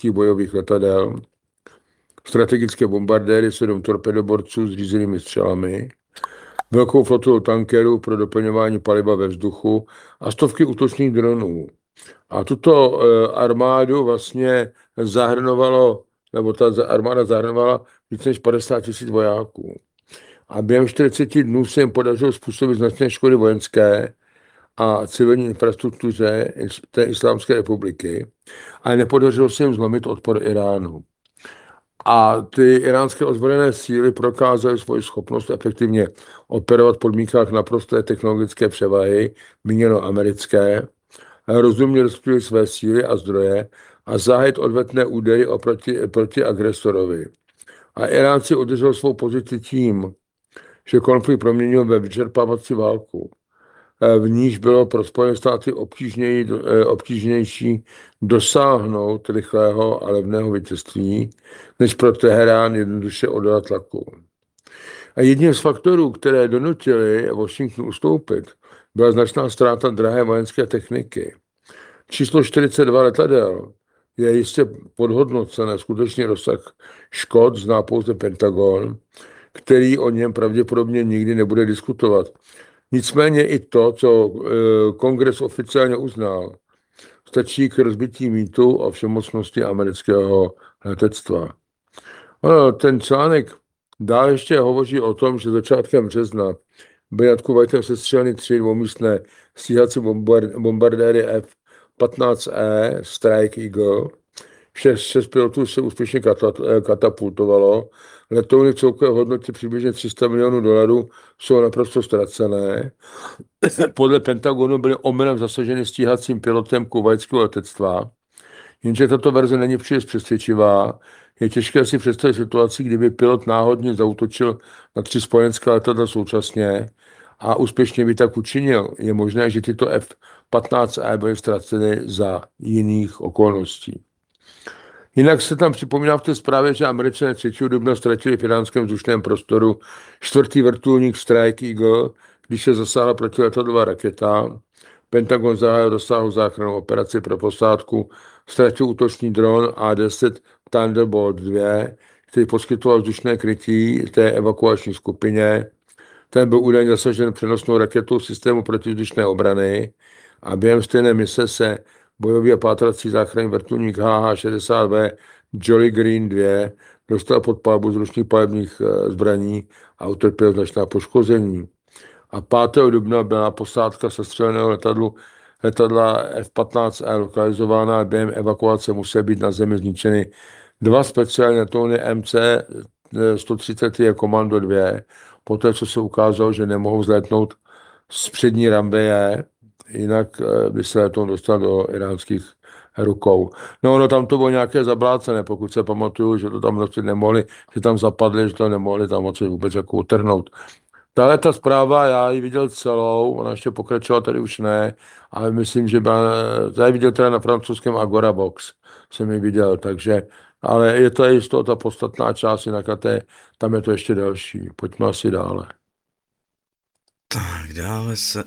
balístických bojových letadel, strategické bombardéry, 7 torpedoborců s řízenými střelami, velkou flotilu tankerů pro doplňování paliva ve vzduchu a stovky útočných dronů. A tuto armádu vlastně zahrnovalo, nebo ta armáda zahrnovala více než 50 000 vojáků. A během 40 dnů se jim podařilo způsobit značné škody vojenské a civilní infrastruktuře té Islámské republiky, ale nepodařilo se jim zlomit odpor Iránu. A ty iránské ozbrojené síly prokázaly svoji schopnost efektivně operovat v podmínkách naprosté technologické převahy, míněno americké, rozumně rozptýlit své síly a zdroje a zahájit odvetné údery proti agresorovi. A Iránci udrželi svou pozici tím, že konflikt proměnil ve vyčerpávací válku. V níž bylo pro Spojené státy obtížnější dosáhnout rychlého a levného vítězství, než pro Teherán jednoduše odolat tlaku. A jedním z faktorů, které donutili Washington ustoupit, byla značná ztráta drahé vojenské techniky. Číslo 42 letadel je jistě podhodnocené, skutečný rozsah škod zná pouze Pentagon, který o něm pravděpodobně nikdy nebude diskutovat. Nicméně i to, co kongres oficiálně uznal, stačí k rozbití mýtu o všemocnosti amerického letectva. Ten článek dále ještě hovoří o tom, že začátkem března byly nad Kuvajtem sestřeleny 3 dvoumístné stíhací bombardéry F-15E Strike Eagle. 6 pilotů se úspěšně katapultovalo. Letouny v celkové hodnotě přibližně $300 milionů jsou naprosto ztracené. Podle Pentagonu byly omylem zasaženy stíhacím pilotem kuvajského letectva. Jenže tato verze není příliš přesvědčivá. Je těžké si představit situaci, kdyby pilot náhodně zaútočil na 3 spojenská letadla současně a úspěšně by tak učinil. Je možné, že tyto F-15E byly ztraceny za jiných okolností. Jinak se tam připomíná v té zprávě, že Američané 3. dubna ztratili v iránském vzdušném prostoru 4. vrtulník Strike Eagle, když se zasáhla protiletadlová raketa. Pentagon zahájil rozsáhlou záchrannou operaci pro posádku, ztratil útočný dron A-10 Thunderbolt 2, který poskytoval vzdušné krytí té evakuační skupině. Ten byl údajně zasažen přenosnou raketou systému protivzdušné obrany a během stejné mise se bojový a pátrací záchranný vrtulník HH-60V Jolly Green 2 dostal pod palbu zručných palebních zbraní a utrpěl značná poškození. A 5. dubna byla posádka sestřeleného letadla F-15E lokalizována a během evakuace musely být na zemi zničeny 2 speciální letouny MC-130 Komando 2, poté co se ukázalo, že nemohou vzlétnout z přední rambeje, jinak by se letoun dostal do iránských rukou. No, tam to bylo nějaké zablácené, pokud se pamatuju, že to tam prostě nemohli, že tam zapadli, že to nemohli tam moci vůbec jako utrhnout. Tahle ta zpráva, já ji viděl celou, ona ještě pokračovala, tady už ne, ale myslím, že já ji viděl teda na francouzském Agora Box, jsem ji viděl, takže, ale je to jisto ta podstatná část, jinak tam je to ještě další. Pojďme asi dále. Tak, dále se...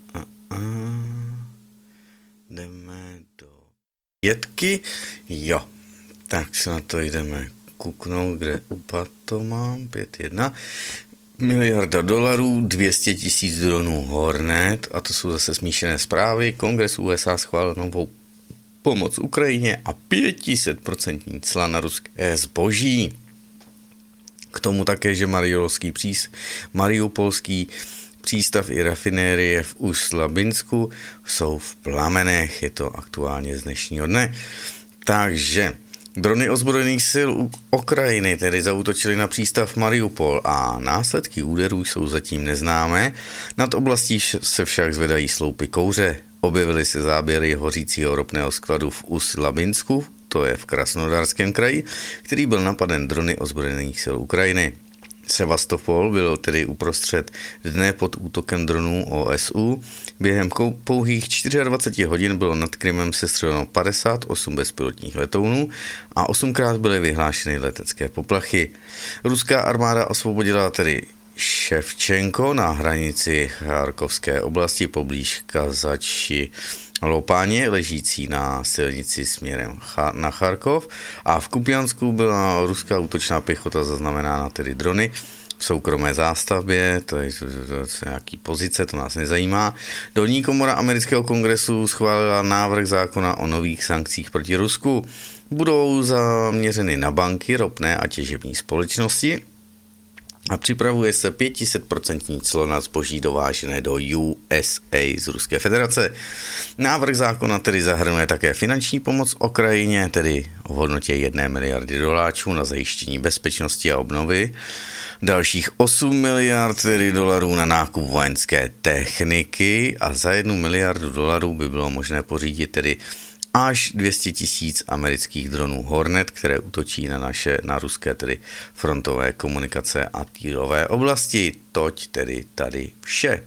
jdeme do jedky. Jo, tak se na to jdeme kouknout, kde upad to mám, 5.1. Miliarda dolarů, 200 000 dronů Hornet, a to jsou zase smíšené zprávy. Kongres USA schválil novou pomoc Ukrajině a 500% cla na ruské zboží. K tomu také, že mariupolský přístav i rafinérie v Ust-Labinsku jsou v plamenech, je to aktuálně z dnešního dne. Takže drony ozbrojených sil Ukrajiny tedy zaútočily na přístav Mariupol a následky úderů jsou zatím neznámé. Nad oblastí se však zvedají sloupy kouře. Objevily se záběry hořícího ropného skladu v Ust-Labinsku, to je v Krasnodarském kraji, který byl napaden drony ozbrojených sil Ukrajiny. Sevastopol byl tedy uprostřed dne pod útokem dronů OSU. Během pouhých 24 hodin bylo nad Krymem sestřeleno 58 bezpilotních letounů a 8krát byly vyhlášeny letecké poplachy. Ruská armáda osvobodila tedy Ševčenko na hranici Charkovské oblasti poblíž Kazači Lopáně, ležící na silnici směrem na Charkov, a v Kupiansku byla ruská útočná pěchota zaznamenána, tedy drony v soukromé zástavbě, to je nějaký pozice, to nás nezajímá. Dolní komora amerického kongresu schválila návrh zákona o nových sankcích proti Rusku. Budou zaměřeny na banky, ropné a těžební společnosti a připravuje se 500% clo na zboží dovážené do USA z Ruské federace. Návrh zákona tedy zahrnuje také finanční pomoc Ukrajině, tedy v hodnotě 1 miliardy doláčů na zajištění bezpečnosti a obnovy, dalších 8 miliard tedy dolarů na nákup vojenské techniky a za 1 miliardu dolarů by bylo možné pořídit tedy až 200 000 amerických dronů Hornet, které útočí na ruské tedy frontové komunikace a týlové oblasti. Toť tedy tady vše.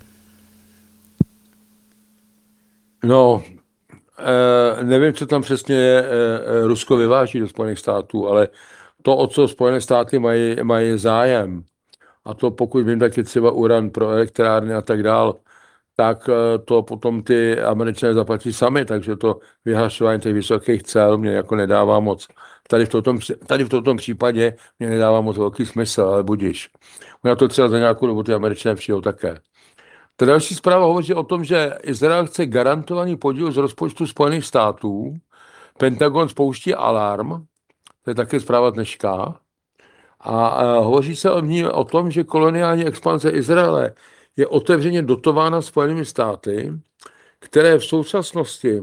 No, nevím, co tam přesně Rusko vyváží do Spojených států, ale to, o co Spojené státy mají zájem, a to pokud vím, tak je třeba uran pro elektrárny a tak dál, tak to potom ty Američané zaplatí sami, takže to vyhlašování těch vysokých cel mě jako nedává moc. Tady v tomto případě mě nedává moc velký smysl, ale budiš. Na to třeba za nějakou dobu ty Američané přijdou také. Ta další zpráva hovoří o tom, že Izrael chce garantovaný podíl z rozpočtu Spojených států. Pentagon spouští alarm, to je také zpráva dneška. A hovoří se o tom, že koloniální expanze Izraele je otevřeně dotována Spojenými státy, které v současnosti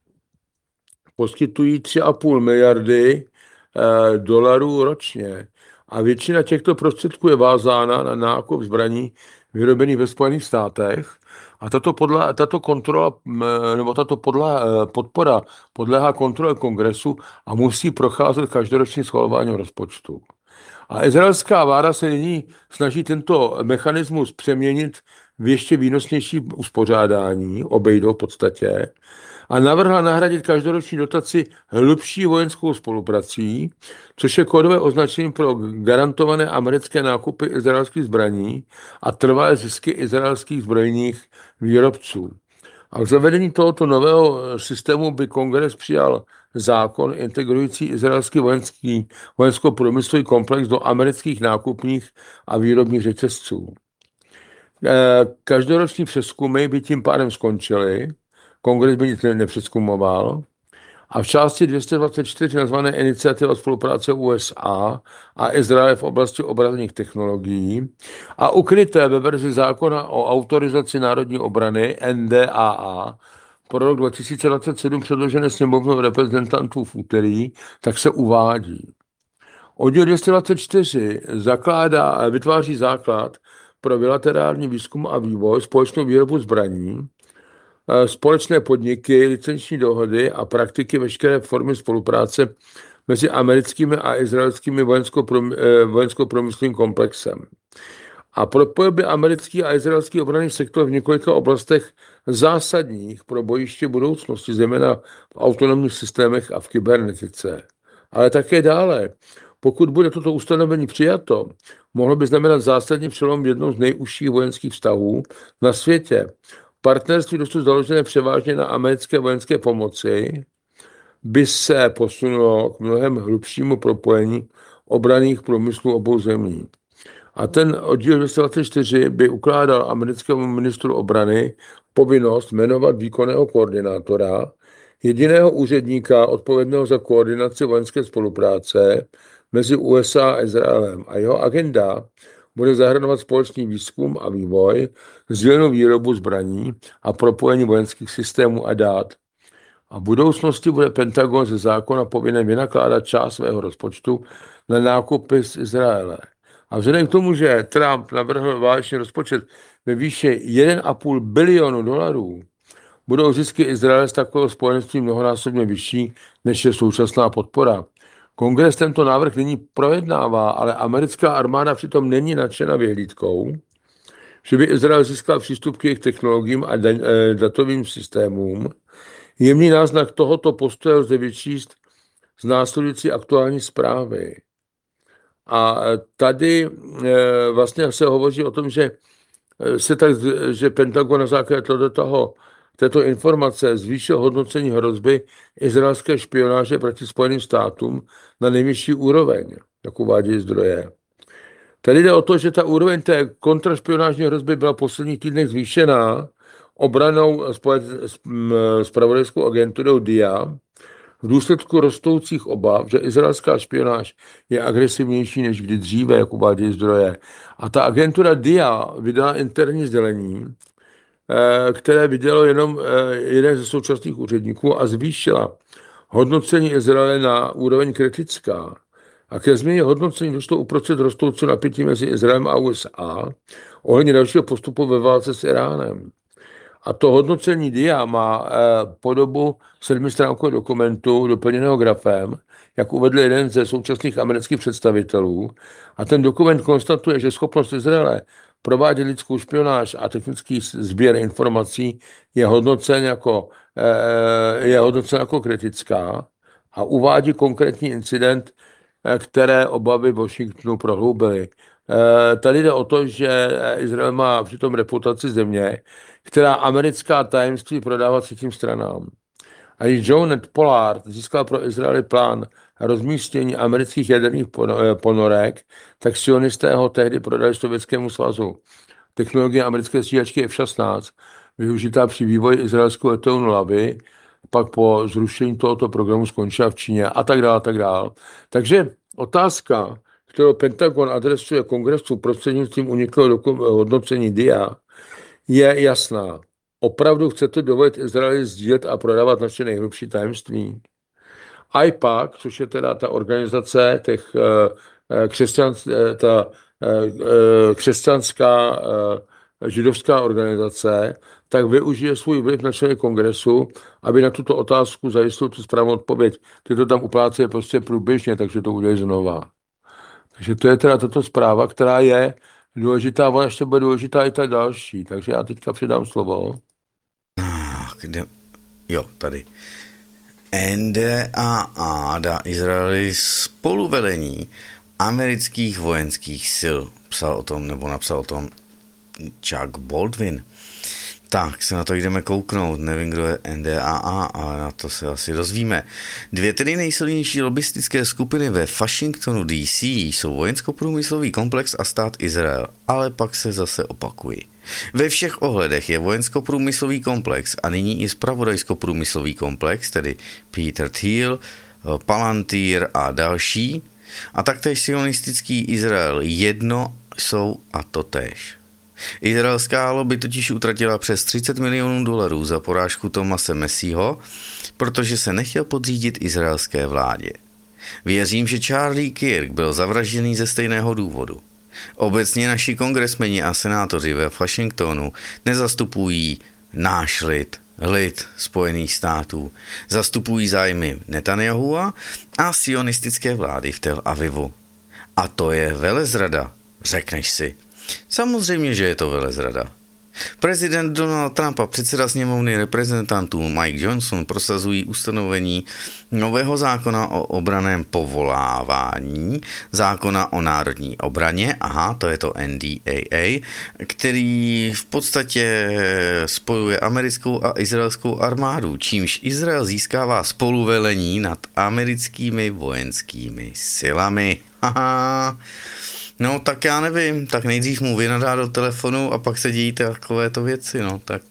poskytují 3,5 miliardy dolarů ročně. A většina těchto prostředků je vázána na nákup zbraní vyrobených ve Spojených státech. A tato kontrola, nebo tato podpora podléhá kontrole kongresu a musí procházet každoroční schvalování rozpočtu. A izraelská vláda se nyní snaží tento mechanismus přeměnit v ještě výnosnější uspořádání, obejdou v podstatě, a navrhla nahradit každoroční dotaci hlubší vojenskou spoluprací, což je kódové označení pro garantované americké nákupy izraelských zbraní a trvalé zisky izraelských zbrojních výrobců. A k zavedení tohoto nového systému by kongres přijal zákon integrující izraelský vojensko-průmyslový komplex do amerických nákupních a výrobních řetězců. Každoroční přezkumy by tím pádem skončily, kongres by nic nepřezkumoval, a v části 224 nazvané iniciativa spolupráce USA a Izraele v oblasti obranných technologií a ukryté ve verzi zákona o autorizaci národní obrany NDAA pro rok 2027 předložené sněmovnou reprezentantů v úterý, tak se uvádí. Oddíl 224 vytváří základ pro bilaterální výzkum a vývoj, společnou výrobu zbraní, společné podniky, licenční dohody a praktiky veškeré formy spolupráce mezi americkými a izraelskými vojensko-průmyslovým komplexem. A propojil by americký a izraelský obranný sektor v několika oblastech zásadních pro bojiště budoucnosti, zejména v autonomních systémech a v kybernetice. Ale také dále, pokud bude toto ustanovení přijato, mohlo by znamenat zásadní přelom v jednom z nejužších vojenských vztahů na světě. Partnerství dosud založené převážně na americké vojenské pomoci by se posunulo k mnohem hlubšímu propojení obranných průmyslů obou zemí. A ten oddíl 224 by ukládal americkému ministru obrany povinnost jmenovat výkonného koordinátora, jediného úředníka odpovědného za koordinaci vojenské spolupráce mezi USA a Izraelem. A jeho agenda bude zahrnovat společný výzkum a vývoj, sdílenou výrobu zbraní a propojení vojenských systémů a dát. A v budoucnosti bude Pentagon ze zákona povinen vynakládat část svého rozpočtu na nákupy z Izraele. A vzhledem k tomu, že Trump navrhl válečný rozpočet ve výši 1,5 bilionu dolarů, budou zisky Izraele z takového spojenství mnohonásobně vyšší, než je současná podpora. Kongres tento návrh nyní projednává, ale americká armáda přitom není nadšena vyhlídkou, že by Izrael získal přístup k jejich technologiím a datovým systémům. Jemný náznak tohoto postoje lze vyčíst z následující aktuální zprávy. A tady vlastně se hovoří o tom, že Pentagon na základě toho této informace zvýšil hodnocení hrozby izraelské špionáže proti Spojeným státům na nejvyšší úroveň, jak uvádějí zdroje. Tady jde o to, že ta úroveň té kontrašpionážní hrozby byla v posledních týdnech zvýšená obranou zpravodajskou agenturou DIA v důsledku rostoucích obav, že izraelská špionáž je agresivnější než kdy dříve, jak uvádějí zdroje. A ta agentura DIA vydala interní sdělení, které vidělo jenom jeden ze současných úředníků a zvýšila hodnocení Izraele na úroveň kritická. A ke změně hodnocení došlo uprostřed rostoucího napětí mezi Izraelem a USA ohledně dalšího postupu ve válce s Iránem. A to hodnocení DIA má podobu 7stránkového dokumentu doplněného grafem, jak uvedl jeden ze současných amerických představitelů. A ten dokument konstatuje, že schopnost Izraele provádět lidskou špionáž a technický sběr informací je hodnocen jako kritická a uvádí konkrétní incident, které obavy Washingtonu prohloubily. Tady jde o to, že Izrael má přitom reputaci země, která americká tajemství prodává třetím stranám. A když John Pollard získal pro Izraeli plán rozmístění amerických jaderných ponorek, tak sionisté ho tehdy prodali Sovětskému svazu. Technologie americké stíhačky F-16, využitá při vývoji izraelského letounu Lavy, pak po zrušení tohoto programu skončila v Číně a tak dále, a tak dále. Takže otázka, kterou Pentagon adresuje kongresu prostřednictvím uniklého hodnocení DIA, je jasná. Opravdu chcete dovolit Izraeli sdílet a prodávat naše nejhlubší tajemství? IPAC, což je teda ta organizace těch křesťanská židovská organizace, tak využije svůj vliv na členy kongresu, aby na tuto otázku zajistil tu správnou odpověď. Ty to tam uplácejí prostě průběžně, takže to udělají znova. Takže to je teda tato zpráva, která je důležitá, ona ještě bude důležitá i ta další. Takže já teďka předám slovo. Jo, tady. NDAA dá Izraeli spoluvedení amerických vojenských sil. Psal o tom, nebo napsal o tom Chuck Baldwin. Tak se na to jdeme kouknout. Nevím, kdo je NDAA, ale na to se asi dozvíme. Dvě tedy nejsilnější lobistické skupiny ve Washingtonu DC jsou vojensko-průmyslový komplex a stát Izrael, ale pak se zase opakují. Ve všech ohledech je vojensko-průmyslový komplex a nyní i zpravodajsko-průmyslový komplex, tedy Peter Thiel, Palantir a další, a taktéž sionistický Izrael jedno jsou a totéž. Izraelská lobby totiž utratila přes $30 milionů za porážku Thomase Masseyho, protože se nechtěl podřídit izraelské vládě. Věřím, že Charlie Kirk byl zavražděný ze stejného důvodu. Obecně naši kongresmeni a senátoři ve Washingtonu nezastupují náš lid Spojených států. Zastupují zájmy Netanyahua a sionistické vlády v Tel Avivu. A to je velezrada, řekneš si. Samozřejmě, že je to velezrada. Prezident Donald Trump a předseda sněmovny reprezentantů Mike Johnson prosazují ustanovení nového zákona o obranném povolávání, zákona o národní obraně, to je to NDAA, který v podstatě spojuje americkou a izraelskou armádu, čímž Izrael získává spoluvelení nad americkými vojenskými silami. No, tak já nevím, tak nejdřív mu vynadá do telefonu a pak se dějí takovéto věci, no, tak.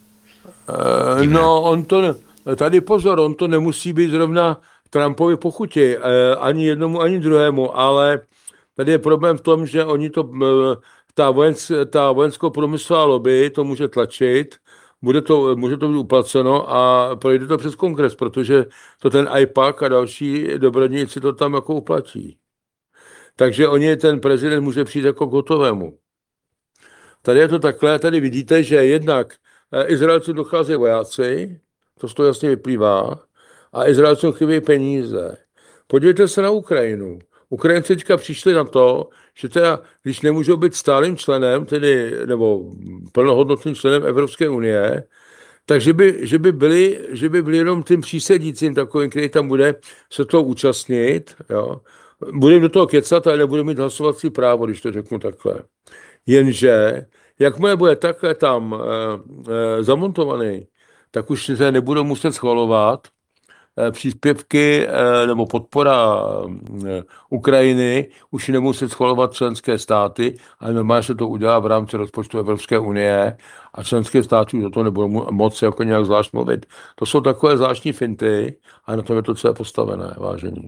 Tady pozor, on to nemusí být zrovna Trumpovi pochuti, ani jednomu, ani druhému, ale tady je problém v tom, že oni to, ta vojensko-průmyslová lobby to může tlačit, může to být uplaceno a projde to přes kongres, protože to ten IPAC a další dobrodníci to tam jako uplatí. Takže ten prezident může přijít jako k hotovému. Tady je to takhle, tady vidíte, že jednak Izraelcům docházejí vojáci, to z toho jasně vyplývá, a Izraelcům chybí peníze. Podívejte se na Ukrajinu. Ukrajinci teďka přišli na to, že teda, když nemůžou být stálým členem, nebo plnohodnotným členem Evropské unie, takže že by byli jenom tím přísedícím takovým, který tam bude se toho účastnit, jo. Budeme do toho kecat, ale nebude mít hlasovací právo, když to řeknu takhle. Jenže, jakmile bude takhle tam zamontovaný tak už se nebudou muset schvalovat příspěvky nebo podpora Ukrajiny, už ji nemusí schvalovat členské státy, ale normálně se to udělá v rámci rozpočtu Evropské unie a členské státy už do toho nebudou moc jako nějak zvlášť mluvit. To jsou takové zvláštní finty a na tom je to celé postavené, vážení.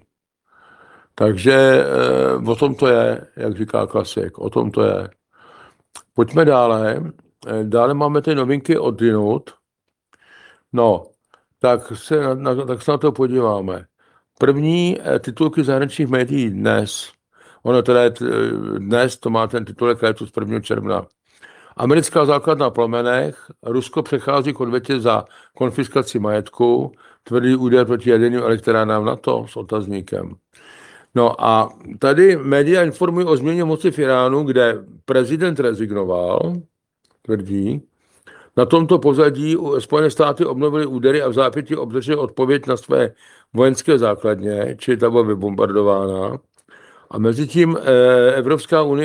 Takže o tom to je, jak říká klasik, o tom to je. Pojďme dále. Dále máme ty novinky od jinut. No, tak se na to podíváme. První titulky zahraničních médií dnes. Ono teda je dnes, to má ten titulek, je to z 1. června. Americká základna v plamenech, Rusko přechází k odvetě za konfiskaci majetku, tvrdý úder proti jaderným elektrárnám NATO s otazníkem. No a tady média informují o změně moci v Iránu, kde prezident rezignoval, tvrdí. Na tomto pozadí Spojené státy obnovily údery a v zápětí obdržely odpověď na své vojenské základně, čili ta byla vybombardována. A mezi tím Evropská unie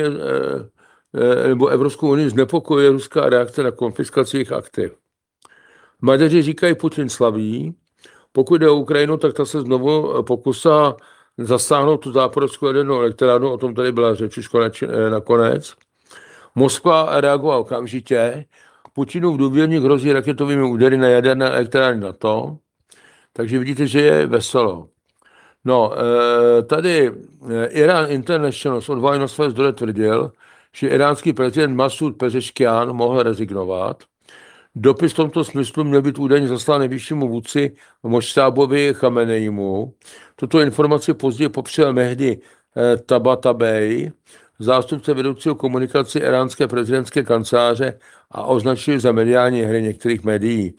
nebo Evropskou unii znepokojuje ruská reakce na konfiskaci jejich aktiv. Maďaři říkají, Putin slaví. Pokud jde o Ukrajinu, tak ta se znovu pokusá zasáhnout tu záporovskou jadernou elektrárnu, o tom tady byla řeč už nakonec. Moskva reagovala okamžitě. Putinův důvěrník hrozí raketovými údery na jaderné elektrárny NATO, takže vidíte, že je veselo. No, tady Iran International s odvoláním na své zdroje tvrdil, že iránský prezident Masud Pezeškian mohl rezignovat. Dopis v tomto smyslu měl být údajně zaslán nejvyššímu vůdci Moštábovi Chameneimu. Tuto informaci později popřel Mehdi Tabatabai, zástupce vedoucího komunikaci iránské prezidentské kanceláře, a označili za mediální hry některých médií.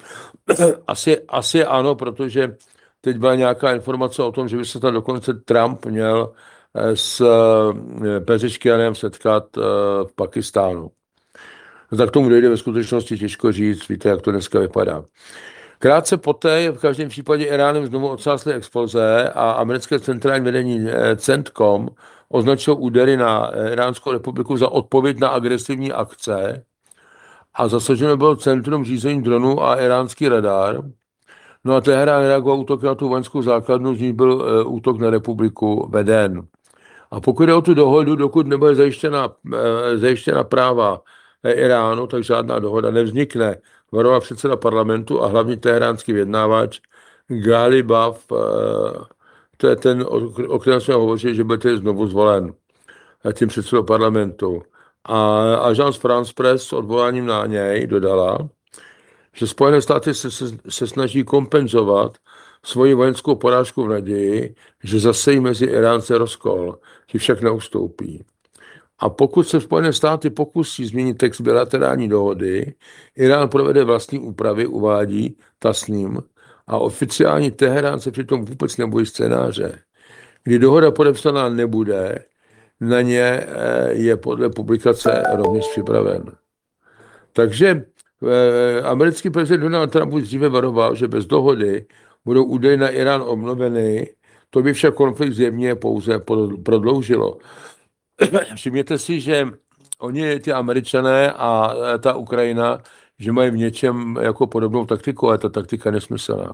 Asi ano, protože teď byla nějaká informace o tom, že by se tam dokonce Trump měl s Pezeškianem setkat v Pakistánu. Tak tomu dojde ve skutečnosti těžko říct, víte, jak to dneska vypadá. Krátce poté v každém případě Iránem znovu odsásly exploze a americké centrální vedení CENTCOM označilo údery na Iránskou republiku za odpověď na agresivní akce a zasaženo bylo centrum řízení dronů a iránský radar. No a Teherán reagoval útok na tu vojenskou základnu, z ní byl útok na republiku veden. A pokud jde o tu dohodu, dokud nebude zajištěna práva Iránu, tak žádná dohoda nevznikne. Varoval předseda parlamentu a hlavní teheránský vyjednávač Ghalibaf, to je ten, o kterém jsme hovořili, že bude znovu zvolen tím předsedou parlamentu. A Agence France Presse s odvoláním na něj dodala, že Spojené státy se snaží kompenzovat svoji vojenskou porážku v naději, že zasejí mezi Iránce rozkol, že však neustoupí. A pokud se Spojené státy pokusí změnit text bilaterální dohody, Irán provede vlastní úpravy, uvádí Tasnim, a oficiální Teherán se přitom vůbec nebojí scénáře. Kdy dohoda podepsaná nebude, na ně je podle publikace rovněž připraven. Takže americký prezident Donald Trump už dříve varoval, že bez dohody budou údaje na Irán obnoveny, to by však konflikt zjevně pouze prodloužilo. Všimněte si, že oni, ty Američané a ta Ukrajina, že mají v něčem jako podobnou taktiku, ale ta taktika je nesmyslná.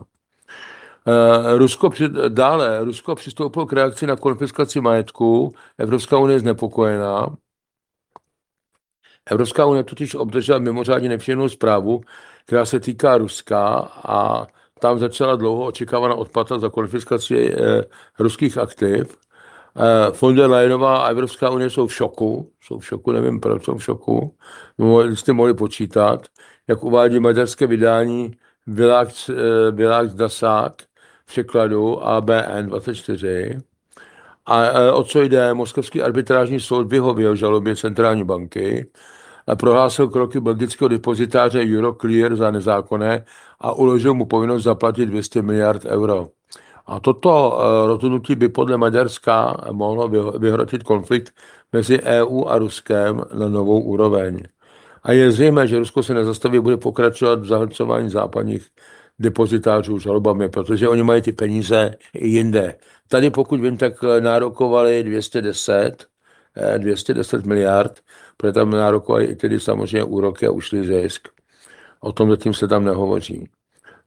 Rusko přistoupilo k reakci na konfiskaci majetku, Evropská unie je znepokojená. Evropská unie totiž obdržela mimořádně nepříjemnou zprávu, která se týká Ruska, a tam začala dlouho očekávaná odplata za konfiskaci ruských aktiv. Von der Leyenová a Evropská unie jsou v šoku, nevím proč jsou v šoku, jste mohli počítat, jak uvádí maďarské vydání Világ Dasák v překladu ABN 24. A o co jde? Moskevský arbitrážní soud vyhověl žalobě centrální banky a prohlásil kroky belgického depozitáře Euroclear za nezákonné a uložil mu povinnost zaplatit 200 miliard euro. A toto rozhodnutí by podle Maďarska mohlo vyhrotit konflikt mezi EU a Ruskem na novou úroveň. A je zřejmé, že Rusko se nezastaví, bude pokračovat v zahlcování západních depozitářů žalobami, protože oni mají ty peníze i jinde. Tady, pokud vím, tak nárokovali 210 miliard, protože tam nárokovali i tedy samozřejmě úroky a ušli zisk. O tom zatím se tam nehovoří.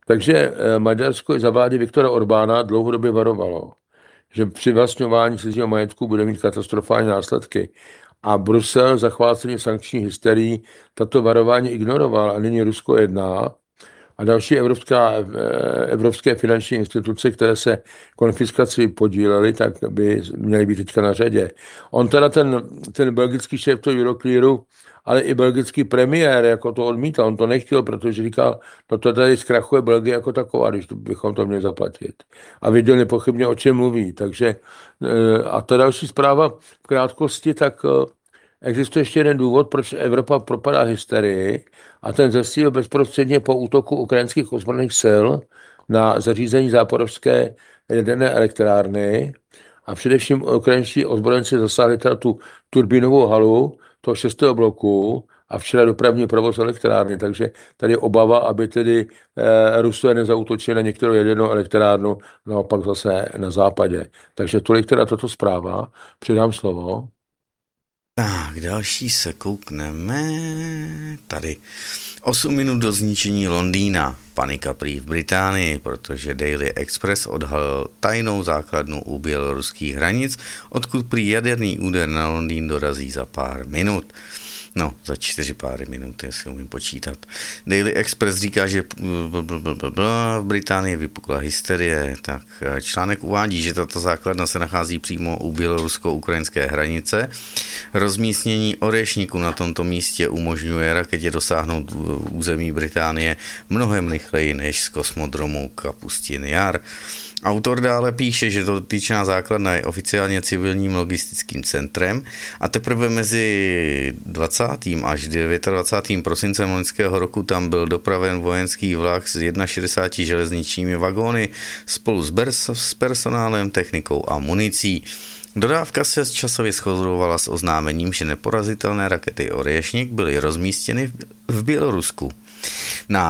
Takže Maďarsko za vlády Viktora Orbána dlouhodobě varovalo, že přivlastňování cizího majetku bude mít katastrofální následky. A Brusel, zachvácený sankční hysterií, tato varování ignoroval a nyní Rusko jedná. A další evropské finanční instituce, které se konfiskaci podílely, tak by měly být teďka na řadě. On teda ten belgický šéf toho Euroclearu, ale i belgický premiér jako to odmítal. On to nechtěl, protože říkal, no to tady zkrachuje Belgie jako taková, když bychom to měli zaplatit. A viděl nepochybně, o čem mluví. Takže a ta další zpráva v krátkosti, tak existuje ještě jeden důvod, proč Evropa propadá hysterii, a ten zesílil bezprostředně po útoku ukrajinských ozbrojených sil na zařízení záporovské jaderné elektrárny. A především ukrajinští ozbrojenci zasáhli tu turbinovou halu toho 6. bloku a včera dopravní provoz elektrárny. Takže tady je obava, aby tedy Rusové nezautočili na některou jadernou elektrárnu, naopak zase na západě. Takže tolik teda toto zpráva. Předám slovo. Tak, další se koukneme. Tady 8 minut do zničení Londýna. Panika prý v Británii, protože Daily Express odhalil tajnou základnu u běloruských hranic, odkud prý jaderný úder na Londýn dorazí za pár minut. No, za 4 pár minut, jestli umím počítat. Daily Express říká, že v Británii vypukla hysterie. Tak článek uvádí, že tato základna se nachází přímo u bělorusko-ukrajinské hranice. Rozmístění orešníku na tomto místě umožňuje raketě dosáhnout území Británie mnohem rychleji než z kosmodromu Kapustin Jar. Autor dále píše, že dotyčná základna je oficiálně civilním logistickým centrem a teprve mezi 20. až 29. prosincem loňského roku tam byl dopraven vojenský vlak s 61 železničními vagóny spolu s personálem, technikou a municí. Dodávka se časově shodovala s oznámením, že neporazitelné rakety Orješnik byly rozmístěny v Bělorusku. Na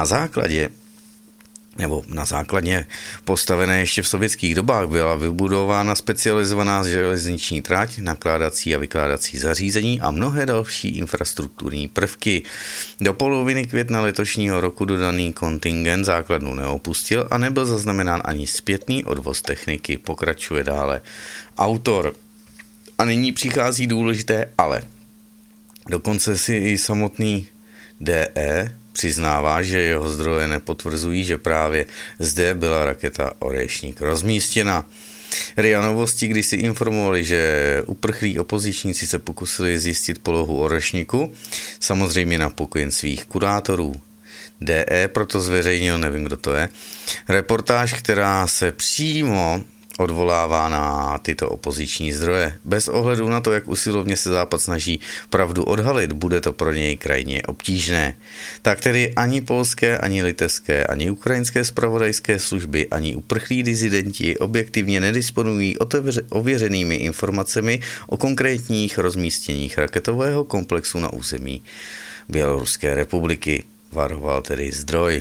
základně postavené ještě v sovětských dobách byla vybudována specializovaná železniční trať, nakládací a vykládací zařízení a mnohé další infrastrukturní prvky. Do poloviny května letošního roku dodaný kontingent základnu neopustil a nebyl zaznamenán ani zpětný odvoz techniky, pokračuje dále autor. A nyní přichází důležité ale. Dokonce si i samotný DE přiznává, že jeho zdroje nepotvrzují, že právě zde byla raketa Orešník rozmístěna. RIA Novosti když si informovali, že uprchlí opozičníci se pokusili zjistit polohu Orešníku, samozřejmě na pokyn svých kurátorů. DE proto zveřejnil, nevím, kdo to je, reportáž, která se přímo odvolává na tyto opoziční zdroje. Bez ohledu na to, jak usilovně se Západ snaží pravdu odhalit, bude to pro něj krajně obtížné. Tak tedy ani polské, ani litevské, ani ukrajinské zpravodajské služby, ani uprchlí disidenti objektivně nedisponují ověřenými informacemi o konkrétních rozmístěních raketového komplexu na území Běloruské republiky, varoval tedy zdroj.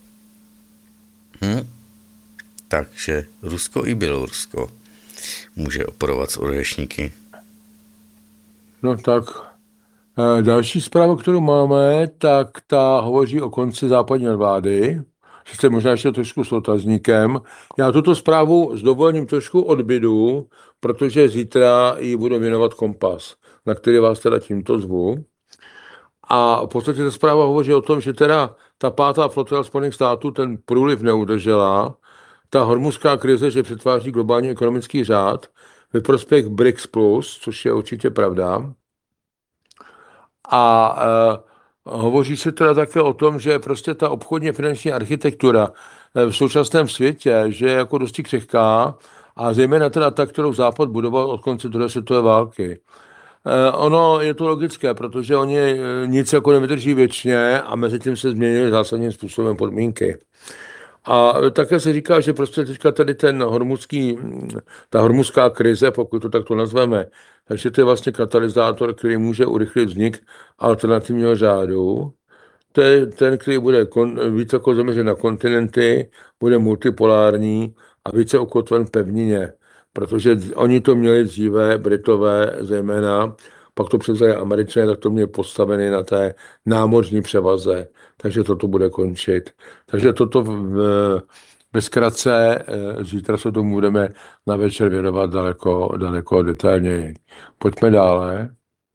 Takže Rusko i Bělorusko může operovat s orešníky. No tak, další zpráva, kterou máme, tak ta hovoří o konci západní nadvlády. Sice možná ještě trošku s otazníkem. Já tuto zprávu s dovolením trošku odbydu, protože zítra ji budu věnovat Kompas, na který vás teda tímto zvu. A v podstatě ta zpráva hovoří o tom, že teda ta 5. flotila Spojených států ten průliv neudržela. Ta hormuzská krize, že přetváří globální ekonomický řád ve prospěch BRICS+, což je určitě pravda. A hovoří se teda také o tom, že prostě ta obchodně finanční architektura v současném světě, že je jako dosti křehká a zejména teda ta, kterou Západ budoval od konce druhé světové války. Ono je to logické, protože oni nic jako nevydrží věčně a mezi tím se změnily zásadním způsobem podmínky. A také se říká, že prostě teďka tady ta hormuzská krize, pokud to takto nazveme, takže to je vlastně katalyzátor, který může urychlit vznik alternativního řádu. To je ten, který bude více jako zaměřen na kontinenty, bude multipolární a více ukotven pevnině, protože oni to měli dříve, Britové zejména, pak to převzali Američané, tak to měli postavené na té námořní převaze. takže toto bude končit. Takže toto ve zkratce, zítra se tomu budeme na večer věnovat daleko detailněji. Pojďme dále.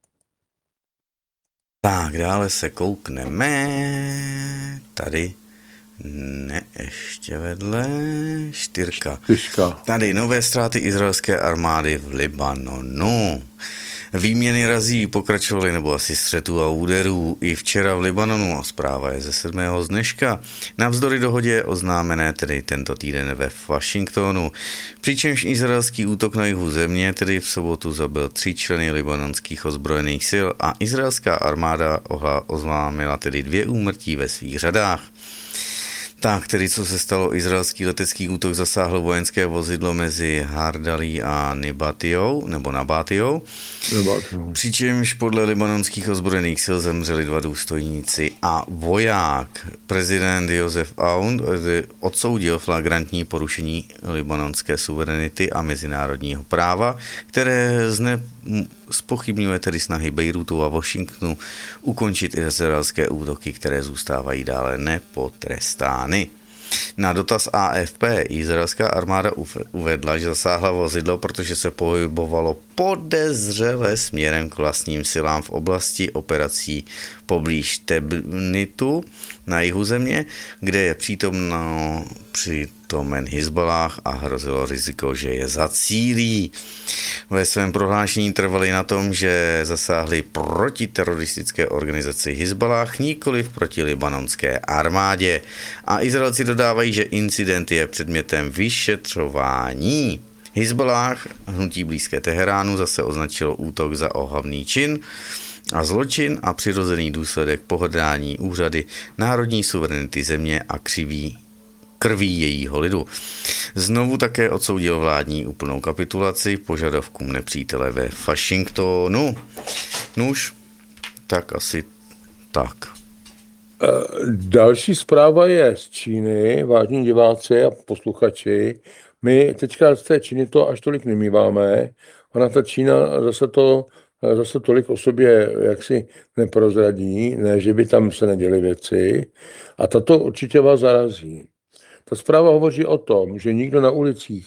Tak, dále se koukneme. Tady. Ne, ještě vedle. 4. Tady nové ztráty izraelské armády v Libanonu. Výměny razí pokračovaly, nebo asi střetů a úderů i včera v Libanonu. Zpráva je ze 7. z dneška. Navzdory dohodě oznámené tedy tento týden ve Washingtonu. Přičemž izraelský útok na jihu země tedy v sobotu zabil 3 členy libanonských ozbrojených sil a izraelská armáda oznámila tedy 2 úmrtí ve svých řadách. Tak, tedy co se stalo, izraelský letecký útok zasáhl vojenské vozidlo mezi Hardalí a Nabátijou. Přičemž podle libanonských ozbrojených sil zemřeli 2 důstojníci a voják. Prezident Josef Aoun odsoudil flagrantní porušení libanonské suverenity a mezinárodního práva, které zpochybňuje tedy snahy Bejrutu a Washingtonu ukončit izraelské útoky, které zůstávají dále nepotrestány. Na dotaz AFP izraelská armáda uvedla, že zasáhla vozidlo, protože se pohybovalo podezřele směrem k vlastním silám v oblasti operací poblíž Tebnitu na jihu země, kde je přítomen Hizballáh a hrozilo riziko, že je zacílí. Ve svém prohlášení trvali na tom, že zasáhli proti teroristické organizaci Hizballáh, nikoliv proti libanonské armádě. A Izraelci dodávají, že incident je předmětem vyšetřování. Hizballáh, hnutí blízké Teheránu, zase označilo útok za ohavný čin a zločin a přirozený důsledek pohrdání úřady národní suverenity země a krví jejího lidu. Znovu také odsoudil vládní úplnou kapitulaci požadavkům nepřítele ve Washingtonu. Nuž, tak asi tak. Další zpráva je z Číny, vážní diváci a posluchači. My teďka z té Číny to až tolik nemýváme. Ona ta Čína zase tolik o sobě jaksi neprozradí, ne, že by tam se neděly věci. A tato určitě vás zarazí. Ta zpráva hovoří o tom, že nikdo na ulicích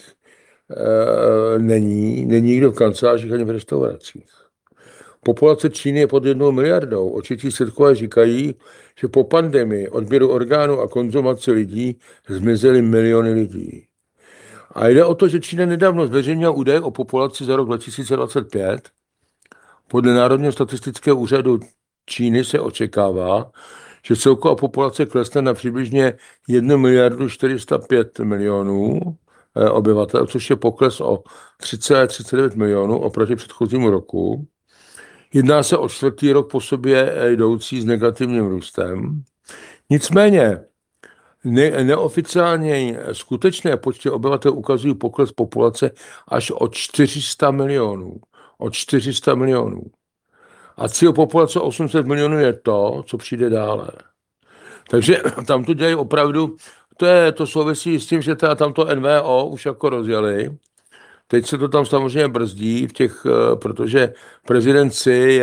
není nikdo v kancelářích ani v restauracích. Populace Číny je pod 1 miliardou. Očití svědkové říkají, že po pandemii, odběru orgánů a konzumaci lidí zmizely miliony lidí. A jde o to, že Čína nedávno zveřejnila údaje o populaci za rok 2025. Podle Národního statistického úřadu Číny se očekává, že celková populace klesne na přibližně 1 miliardu 405 milionů obyvatel, což je pokles o 3,39 milionů oproti předchozímu roku. Jedná se o 4. rok po sobě jdoucí s negativním růstem. Nicméně neoficiálně skutečné počty obyvatel ukazují pokles populace až o 400 milionů. O 400 milionů. A cíl populace 800 milionů je to, co přijde dále. Takže tam to dělají opravdu, to souvisí s tím, že tamto NVO už jako rozjeli. Teď se to tam samozřejmě brzdí, protože prezident Xi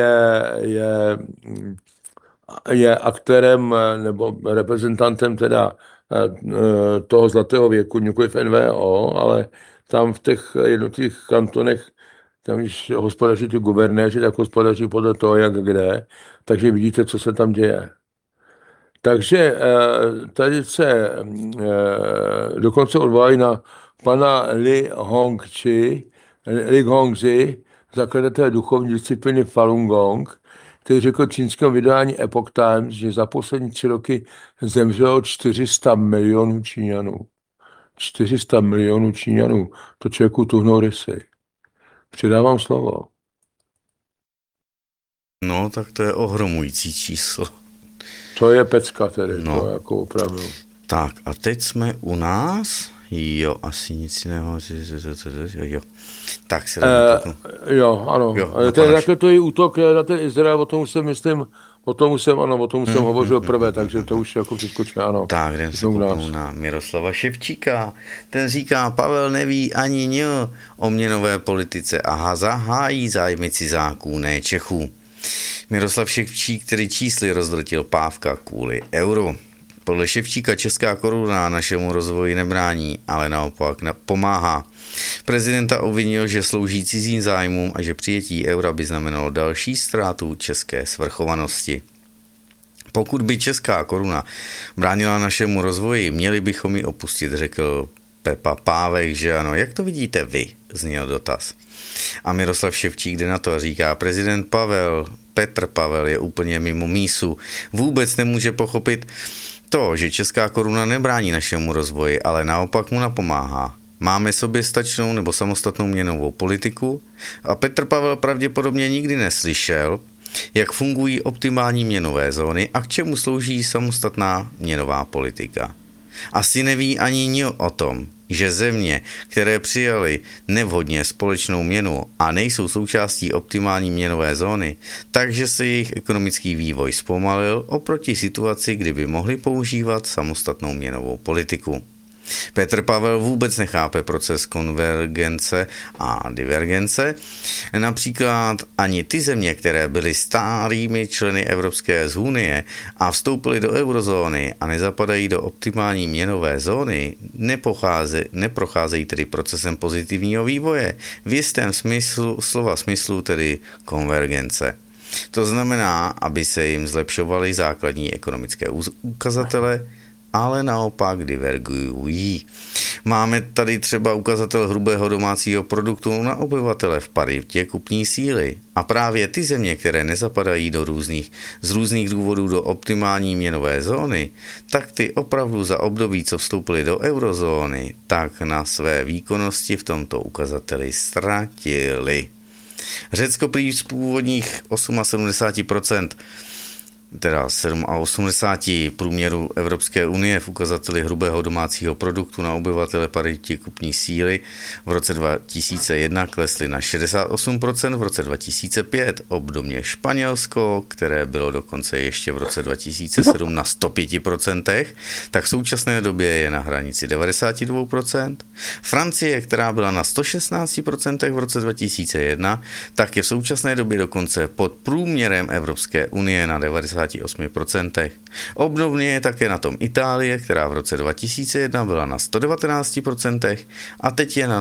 je aktérem nebo reprezentantem teda toho zlatého věku, nikoliv NVO, ale tam v těch jednotlivých kantonech tam když hospodaří ty guvernéři, tak hospodaří podle toho, jak kde. Takže vidíte, co se tam děje. Takže tady se dokonce odvolají na pana Li Hongzhi, zakladatel duchovní disciplíny Falun Gong, který řekl čínskému vydání Epoch Times, že za poslední 3 roky zemřelo 400 milionů Číňanů. 400 milionů Číňanů. To člověku tuhnou rysy. Předávám slovo. No, tak to je ohromující číslo. To je pecka tedy, no. To jako opravdu. Tak a teď jsme u nás. Jo, asi nic jiného. Jo. Tak se jo, ano. Jo, takhle to je útok na ten Izrael, o tom jsem hovořil prvé, takže to už jako přeskočíme, ano. Tak, jdem se na Miroslava Ševčíka. Ten říká, Pavel neví ani ně o měnové politice a zahájí zájmy cizáků, ne Čechů. Miroslav Ševčík, který čísly rozdrtil Pávka kvůli euru. Podle Ševčíka česká koruna našemu rozvoji nebrání, ale naopak pomáhá. Prezidenta obvinil, že slouží cizím zájmům a že přijetí eura by znamenalo další ztrátu české svrchovanosti. Pokud by česká koruna bránila našemu rozvoji, měli bychom ji opustit, řekl Pepa Pávek, že ano. Jak to vidíte vy? Zněl dotaz. A Miroslav Ševčík jde na to a říká, prezident Petr Pavel je úplně mimo mísu. Vůbec nemůže pochopit to, že česká koruna nebrání našemu rozvoji, ale naopak mu napomáhá. Máme soběstačnou nebo samostatnou měnovou politiku a Petr Pavel pravděpodobně nikdy neslyšel, jak fungují optimální měnové zóny a k čemu slouží samostatná měnová politika. Asi neví ani o tom, že země, které přijaly nevhodně společnou měnu a nejsou součástí optimální měnové zóny, takže se jejich ekonomický vývoj zpomalil oproti situaci, kdyby mohli používat samostatnou měnovou politiku. Petr Pavel vůbec nechápe proces konvergence a divergence. Například ani ty země, které byly stálými členy Evropské unie a vstoupily do eurozóny a nezapadají do optimální měnové zóny, neprocházejí tedy procesem pozitivního vývoje, v jistém smyslu tedy konvergence. To znamená, aby se jim zlepšovaly základní ekonomické ukazatele, ale naopak divergují. Máme tady třeba ukazatel hrubého domácího produktu na obyvatele v paritě kupní síly. A právě ty země, které nezapadají z různých důvodů do optimální měnové zóny, tak ty opravdu za období, co vstoupily do eurozóny, tak na své výkonnosti v tomto ukazateli ztratily. Řecko prý z původních 78%, teda 87 průměru Evropské unie v ukazateli hrubého domácího produktu na obyvatele paritě kupní síly v roce 2001 klesly na 68%, v roce 2005 obdobně Španělsko, které bylo dokonce ještě v roce 2007 na 105%, tak v současné době je na hranici 92%. Francie, která byla na 116% v roce 2001, tak je v současné době dokonce pod průměrem Evropské unie na 98%. Obdobně je také na tom Itálie, která v roce 2001 byla na 119% a teď je na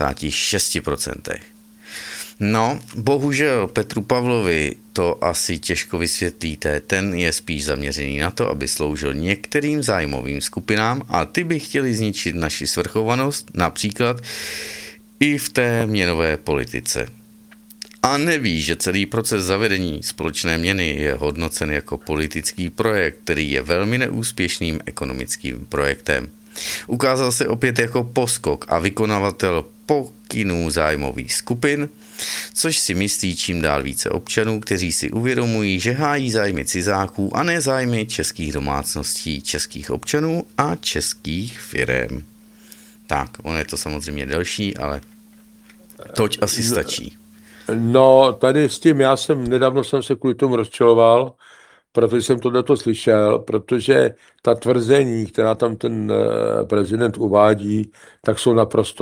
96%. No, bohužel Petru Pavlovi to asi těžko vysvětlíte, ten je spíš zaměřený na to, aby sloužil některým zájmovým skupinám a ty by chtěli zničit naši svrchovanost, například i v té měnové politice. A neví, že celý proces zavedení společné měny je hodnocen jako politický projekt, který je velmi neúspěšným ekonomickým projektem. Ukázal se opět jako poskok a vykonavatel pokynů zájmových skupin, což si myslí čím dál více občanů, kteří si uvědomují, že hájí zájmy cizáků a ne zájmy českých domácností, českých občanů a českých firem. Tak, ono je to samozřejmě delší, ale toť asi stačí. No, tady s tím, nedávno jsem se kvůli tomu rozčiloval, protože jsem tohleto slyšel, protože ta tvrzení, která tam ten prezident uvádí, tak jsou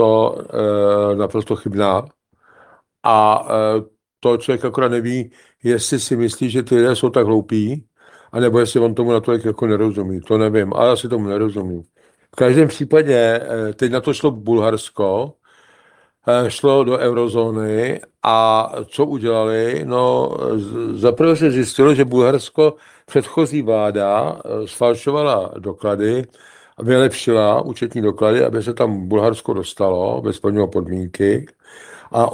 naprosto chybná. A to člověk akorát neví, jestli si myslí, že ty lidé jsou tak hloupí, anebo jestli on tomu natolik jako nerozumí. To nevím, ale asi tomu nerozumím. V každém případě, teď na to šlo Bulharsko, šlo do eurozóny a co udělali? No, zaprvé se zjistilo, že Bulharsko, předchozí vláda, sfalšovala doklady a vylepšila účetní doklady, aby se tam Bulharsko dostalo, bez splnilo podmínky. A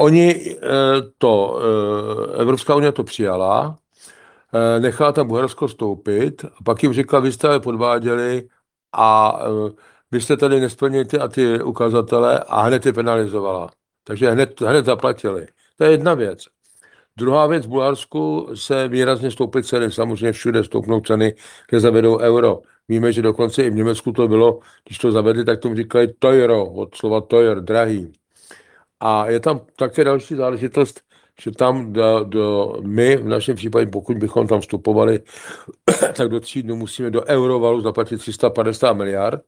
Evropská unie to přijala, nechala tam Bulharsko vstoupit a pak jim řekla, vy jste ale podváděli a vy jste tady nesplnili ty a ty ukazatele a hned je penalizovala. Takže hned zaplatili. To je jedna věc. Druhá věc, v Bulharsku se výrazně stouply ceny, samozřejmě všude stoupnou ceny, kde zavedou euro. Víme, že dokonce i v Německu to bylo, když to zavedli, tak tomu říkali teuro, od slova teuer, drahý. A je tam také další záležitost, že tam my v našem případě, pokud bychom tam vstupovali, tak do 3 dnů musíme do eurovalu zaplatit 350 miliard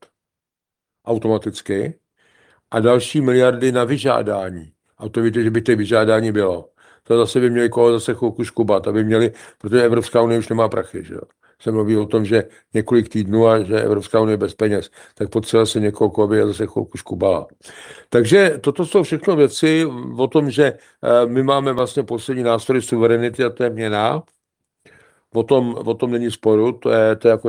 automaticky a další miliardy na vyžádání. A to víte, že by to vyžádání bylo. to zase by měli koho zase chvilku škubat, aby měli, protože Evropská unie už nemá prachy, že jo. Se mluví o tom, že několik týdnů a že Evropská unie je bez peněz, tak potřeba se někoho, koho by zase chvilku škubala. Takže toto jsou všechno věci o tom, že my máme vlastně poslední nástroj suverenity a to je měna. O tom není sporu, to je jako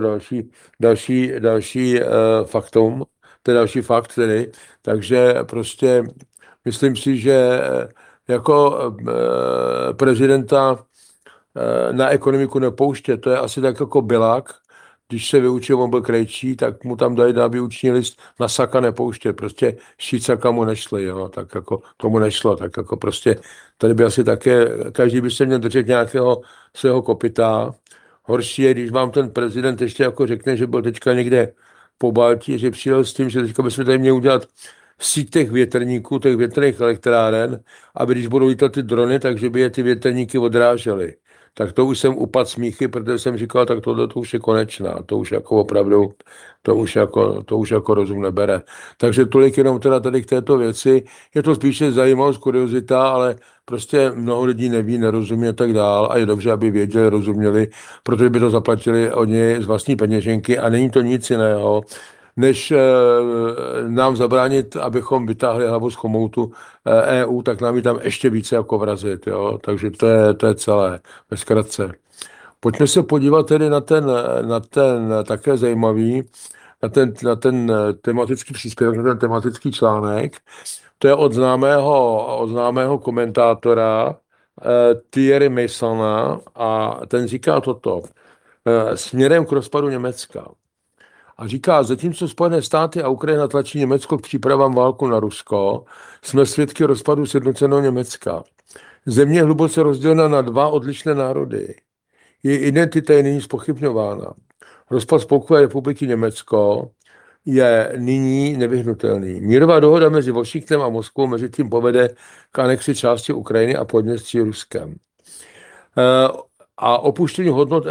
další faktum, to je další fakt tedy. Takže prostě myslím si, že jako prezidenta na ekonomiku nepouště, to je asi tak jako Bilák, když se vyučil, on byl krejčí, tak mu tam dají na výuční list na saka nepouště, prostě šít saka mu nešli, jo, tak jako tomu nešlo, tak jako prostě tady by asi také, každý by se měl držet nějakého svého kopyta. Horší je, když vám ten prezident ještě jako řekne, že byl teďka někde po Baltí, že přijel s tím, že teďka bychom tady měli udělat síť těch větrníků, těch větrných elektráren, aby když budou lítat ty drony, takže by je ty větrníky odrážely. Tak to už jsem upadl smíchy, protože jsem říkal, tak tohle to už je konečná, to už jako opravdu, to už jako rozum nebere. Takže tolik jenom teda tady k této věci. Je to spíše zajímavost, kuriozita, ale prostě mnoho lidí neví, nerozumí a tak dál a je dobře, aby věděli, rozuměli, protože by to zaplatili oni z vlastní peněženky a není to nic jiného, než nám zabránit, abychom vytáhli hlavu z chomoutu EU, tak nám ji tam ještě více jako vrazit. Jo? Takže to je celé, ve zkratce. Pojďme se podívat tedy na ten také zajímavý, na ten tematický příspěvek, na ten tematický článek. To je od známého komentátora Thierry Meissona a ten říká toto. Směrem k rozpadu Německa. A říká, zatímco Spojené státy a Ukrajina tlačí Německo k přípravám válku na Rusko, jsme svědky rozpadu sjednoceného Německa. Země je hluboce rozdělena na dva odlišné národy. Její identita je nyní zpochybňována. Rozpad Spolkové republiky Německo je nyní nevyhnutelný. Mírová dohoda mezi Washingtonem a Moskvou mezi tím povede k anexi části Ukrajiny a Podněstří Ruskem. A opuštění hodnot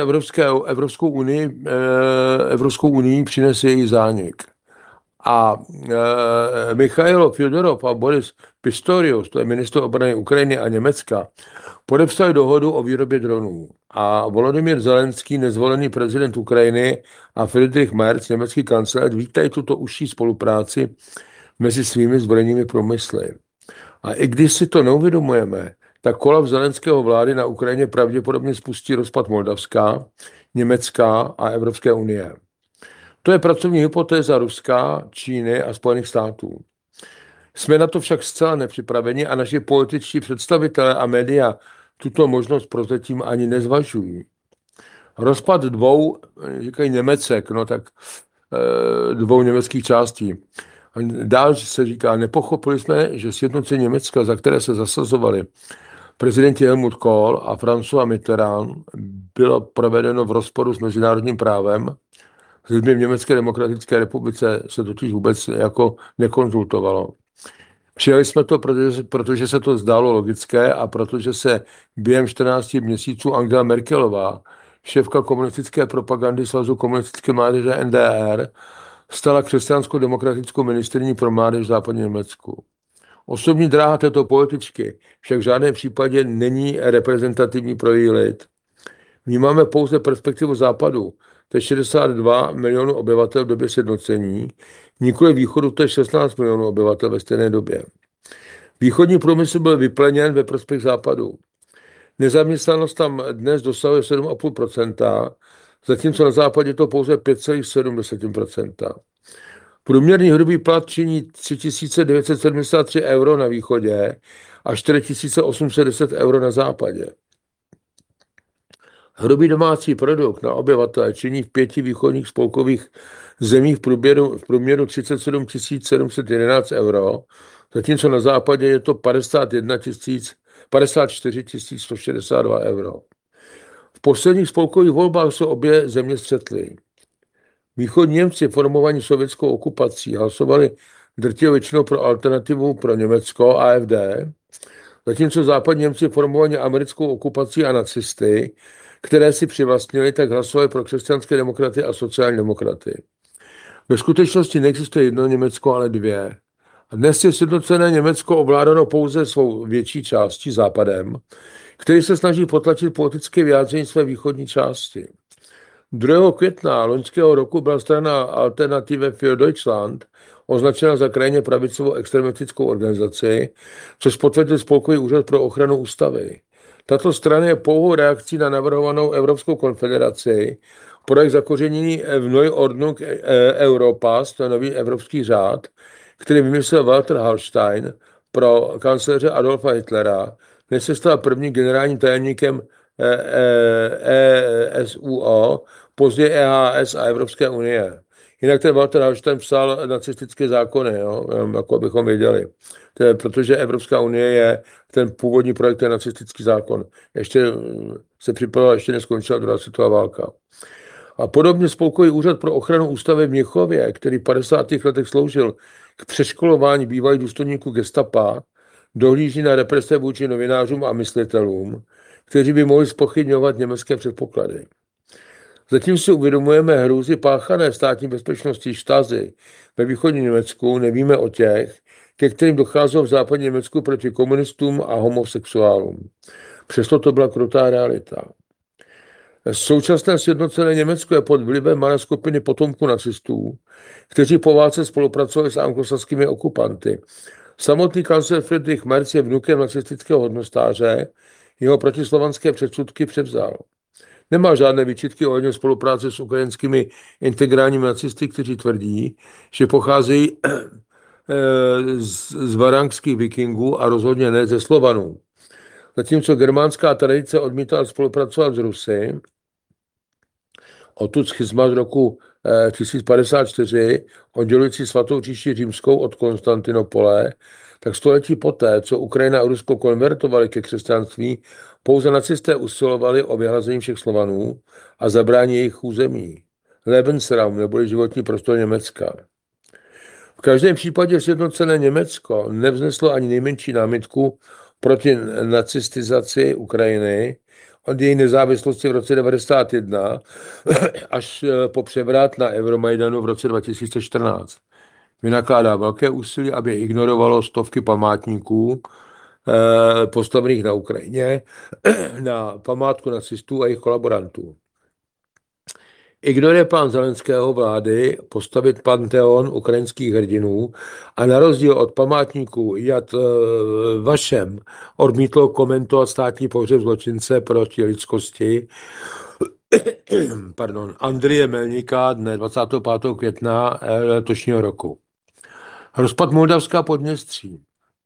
Evropskou unii přinese její zánik. A Michailo Fyodorov a Boris Pistorius, to je ministr obrany Ukrajiny a Německa, podepsali dohodu o výrobě dronů. A Volodymyr Zelenský, nezvolený prezident Ukrajiny, a Friedrich Merz, německý kancléř, vítají tuto užší spolupráci mezi svými zbrojními průmysly. A i když si to neuvědomujeme, tak kolaps Zelenského vlády na Ukrajině pravděpodobně spustí rozpad Moldavska, Německa a Evropské unie. To je pracovní hypotéza Ruska, Číny a Spojených států. Jsme na to však zcela nepřipraveni a naši političtí představitelé a média tuto možnost prozatím ani nezvažují. Rozpad říkají Němecek, no tak dvou německých částí. Dál se říká, nepochopili jsme, že sjednocení Německa, za které se zasazovali prezidenti Helmut Kohl a François Mitterrand, bylo provedeno v rozporu s mezinárodním právem. S lidmi v Německé demokratické republice se totiž vůbec jako nekonzultovalo. Přijali jsme to, protože se to zdálo logické a protože se během 14 měsíců Angela Merkelová, šéfka komunistické propagandy Svazu komunistické mládeže NDR, stala křesťansko-demokratickou ministryní pro mládež v západním Německu. Osobní dráha této političky však v žádném případě není reprezentativní pro její lid. Vnímáme pouze perspektivu západu, to je 62 milionů obyvatel v době sjednocení, nikoli východu, to je 16 milionů obyvatel ve stejné době. Východní průmysl byl vypleněn ve prospěch západu. Nezaměstnanost tam dnes dosahuje 7,5%, zatímco na západě to pouze 5,7%. Průměrný hrubý plat činí 3973 euro na východě a 4810 euro na západě. Hrubý domácí produkt na obyvatele činí v 5 východních spolkových zemích v průměru 37 711 euro, zatímco na západě je to 54 162 euro. V posledních spolkových volbách se obě země střetly. Východní Němci formovaní sovětskou okupací hlasovali drtivou většinou pro alternativu pro Německo AfD, zatímco západní Němci formovaní americkou okupací a nacisty, které si přivlastnili, tak hlasovali pro křesťanské demokraty a sociální demokraty. Ve skutečnosti neexistuje jedno Německo, ale dvě. A dnes je sjednocené Německo ovládáno pouze svou větší částí západem, který se snaží potlačit politické vyjádření své východní části. 2. května loňského roku byla strana Alternative für Deutschland označena za krajně pravicovou extremistickou organizaci, což potvrdil Spolkový úřad pro ochranu ústavy. Tato strana je pouhou reakcí na navrhovanou Evropskou konfederaci, projekt zakořenění v Neue Ordnung Europas, to je nový evropský řád, který vymyslel Walter Hallstein pro kancléře Adolfa Hitlera, než se stal prvním generálním tajemníkem ESUO, později EHS a Evropské unie. Jinak ten Walter Hallstein psal nacistické zákony, jo, jako abychom věděli. To je, protože Evropská unie je, ten původní projekt je nacistický zákon. Ještě se připravila, ještě neskončila druhá světová válka. A podobně Spolkový úřad pro ochranu ústavy v Mnichově, který v 50. letech sloužil k přeškolování bývalých důstojníků gestapa, dohlíží na represe vůči novinářům a myslitelům, kteří by mohli zpochybňovat německé předpoklady. Zatím si uvědomujeme hrůzy páchané státní bezpečnosti Stasi ve východním Německu, nevíme o těch, ke kterým docházelo v západním Německu proti komunistům a homosexuálům. Přesto to byla krutá realita. Současné sjednocené Německo je pod vlivem malé skupiny potomků nacistů, kteří po válce spolupracovali s anglosaskými okupanty. Samotný kancléř Friedrich Merz je vnukem nacistického hodnostáře, jeho protislovanské předsudky převzal. Nemá žádné výčitky ohledně spolupráce s ukrajinskými integrálními nacisty, kteří tvrdí, že pocházejí z varangských vikingů a rozhodně ne ze Slovanů. Zatímco germánská tradice odmítala spolupracovat s Rusy, odtud schizma z roku 1054, oddělující svatou říši římskou od Konstantinopole, tak století poté, co Ukrajina a Rusko konvertovali ke křesťanství, pouze nacisté usilovali o vyhlazení všech Slovanů a zabrání jejich území. Lebensraum neboli životní prostor Německa. V každém případě sjednocené Německo nevzneslo ani nejmenší námitku proti nacistizaci Ukrajiny od její nezávislosti v roce 1991 až po převrat na Euromajdanu v roce 2014. Vynakládá velké úsilí, aby ignorovalo stovky památníků postavených na Ukrajině na památku nacistů a jejich kolaborantů. Ignoruje plán Zelenského vlády postavit panteon ukrajinských hrdinů a na rozdíl od památníků Yad Vashem odmítlo komentovat státní pohřeb zločince proti lidskosti Andreje Melníka dne 25. května letošního roku. Rozpad Moldavska a Podněstří.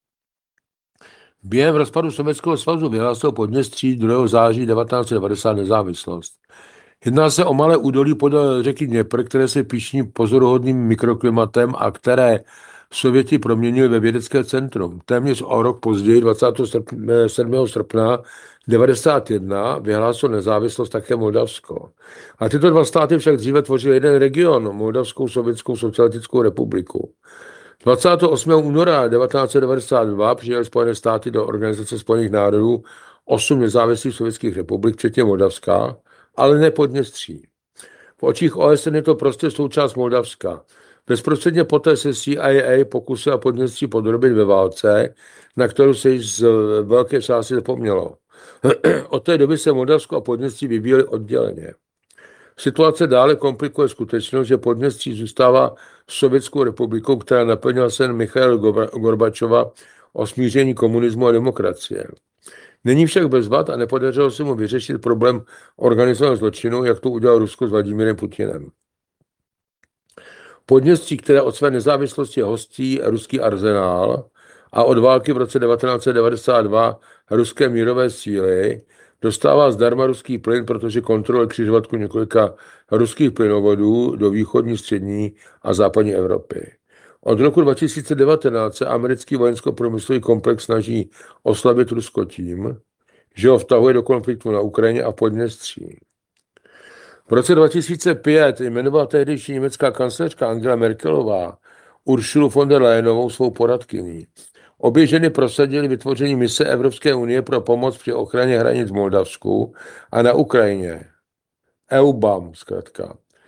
Během rozpadu Sovětského svazu vyhlásil Podněstří 2. září 1990 nezávislost. Jedná se o malé údolí podél řeky Dněpr, které se pyšní pozoruhodným mikroklimatem a které Sověti proměnili ve vědecké centrum. Téměř o rok později, 27. srpna 1991, vyhlásil nezávislost také Moldavsko. A tyto dva státy však dříve tvořily jeden region, Moldavskou sovětskou socialistickou republiku. 28. února 1992 přijali Spojené státy do Organizace spojených národů 8 nezávislých sovětských republik, včetně Moldavska, ale ne Podněstří. V očích OSN je to prostě součást Moldavska. Bezprostředně poté se CIA pokusila Podněstří podrobit ve válce, na kterou se již z velké části zapomnělo. Od té doby se Moldavsko a Podněstří vyvíjely odděleně. Situace dále komplikuje skutečnost, že Podněstří zůstává Sovětskou republikou, která naplnila sen Michaila Gorbačova o smíření komunismu a demokracie. Není však bez vad a nepodařilo se mu vyřešit problém organizovaného zločinu, jak to udělal Rusko s Vladimírem Putinem. Podněstří, které od své nezávislosti hostí ruský arzenál a od války v roce 1992 ruské mírové síly, dostává zdarma ruský plyn, protože kontroluje křižovatku několika ruských plynovodů do východní, střední a západní Evropy. Od roku 2019 se americký vojensko-průmyslový komplex snaží oslabit Rusko tím, že ho vtahuje do konfliktu na Ukrajině a Podněstří. V roce 2005 jmenovala tehdejší německá kancléřka Angela Merkelová Ursulu von der Leyenovou svou poradkyní. Obě ženy prosadily vytvoření mise Evropské unie pro pomoc při ochraně hranic v Moldavsku a na Ukrajině. EUBAM zkrátka.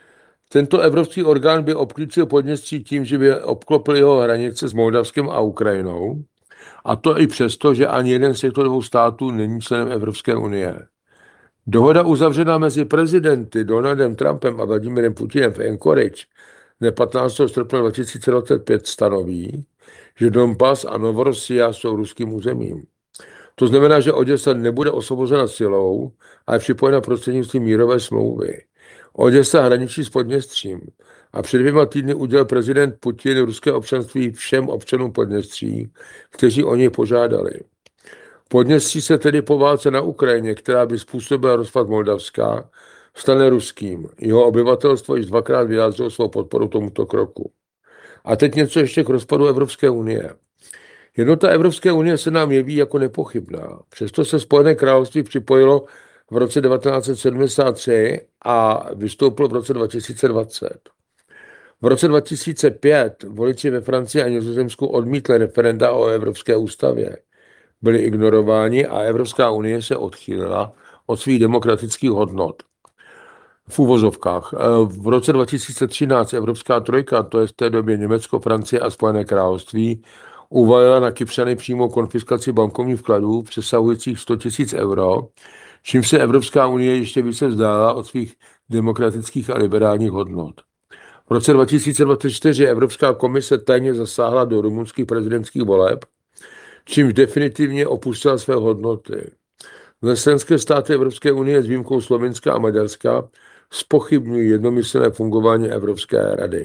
Tento evropský orgán by obklíčil Podněstří tím, že by obklopil jeho hranice s Moldavskem a Ukrajinou. A to i přesto, že ani jeden z těchto dvou států není členem Evropské unie. Dohoda uzavřená mezi prezidenty Donaldem Trumpem a Vladimirem Putinem v Anchorage dne 15. srpna 2025 stanoví, že Donbas a Novorossija jsou ruským územím. To znamená, že Oděsa nebude osvobozena silou, ale připojena prostřednictvím mírové smlouvy. Oděsa hraničí s Podněstřím a před 2 týdny udělal prezident Putin ruské občanství všem občanům Podněstří, kteří o něj požádali. Podněstří se tedy po válce na Ukrajině, která by způsobila rozpad Moldavska, stane ruským. Jeho obyvatelstvo již 2krát vyjádřilo svou podporu tomuto kroku. A teď něco ještě k rozpadu Evropské unie. Jednota Evropské unie se nám jeví jako nepochybná. Přesto se Spojené království připojilo v roce 1973 a vystoupilo v roce 2020. V roce 2005 voliči ve Francii a Nizozemsku odmítli referenda o Evropské ústavě. Byli ignorováni a Evropská unie se odchýlila od svých demokratických hodnot. V úvozovkách. V roce 2013 Evropská trojka, to je v té době Německo, Francie a Spojené království, uvalila na Kypřany přímou konfiskaci bankovních vkladů přesahujících 100 000 euro, čím se Evropská unie ještě více vzdálila od svých demokratických a liberálních hodnot. V roce 2024 Evropská komise tajně zasáhla do rumunských prezidentských voleb, čímž definitivně opustila své hodnoty. Členské státy Evropské unie s výjimkou Slovinska a Maďarska zpochybňují jednomyslné fungování Evropské rady.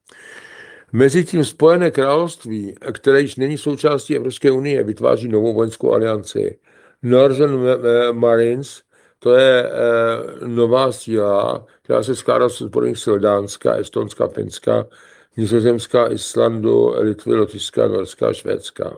Mezitím Spojené království, které již není součástí Evropské unie, vytváří novou vojenskou alianci. Northern Marines, to je nová síla, která se skládá z odborných sil Dánska, Estonska, Finska, Nizozemska, Islandu, Litvy, Lotyšska, Norska a Švédska.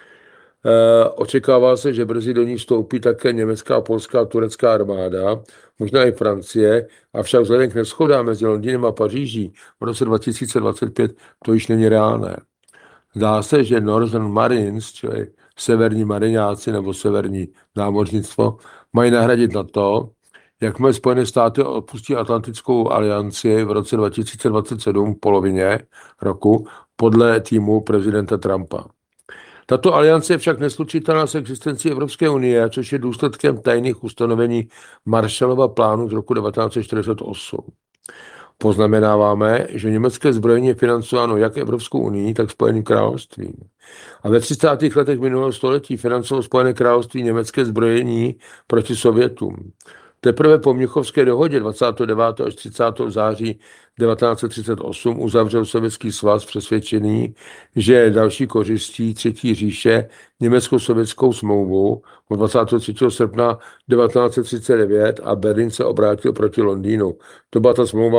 Očekává se, že brzy do ní vstoupí také německá, polská a turecká armáda, možná i Francie, avšak vzhledem k neshodám mezi Londýnem a Paříží v roce 2025 to již není reálné. Zdá se, že Northern Marines, čili severní mariňáci nebo severní námořnictvo, mají nahradit NATO, jakmile Spojené státy opustí Atlantickou alianci v roce 2027 v polovině roku podle týmu prezidenta Trumpa. Tato aliance je však neslučitelná s existencí Evropské unie, což je důsledkem tajných ustanovení Marshallova plánu z roku 1948. Poznamenáváme, že německé zbrojení je financováno jak Evropskou unii, tak Spojeným královstvím. A ve 30. letech minulého století financovalo Spojené království německé zbrojení proti Sovětům. Teprve po Mnichovské dohodě 29. až 30. září 1938 uzavřel Sovětský svaz přesvědčený, že další kořistí Třetí říše německo-sovětskou smlouvu od 23. srpna 1939 a Berlín se obrátil proti Londýnu. To byla ta smlouva